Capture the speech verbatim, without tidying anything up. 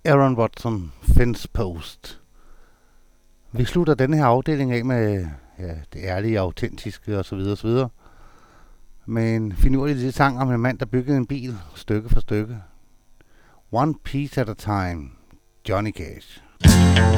Aaron Watson, Fence Post. Vi slutter denne her afdeling af med ja, det ærlige, autentiske osv. osv. Med en finurlig lille sang om en mand, der byggede en bil, stykke for stykke. One piece at a time. Johnny Cash.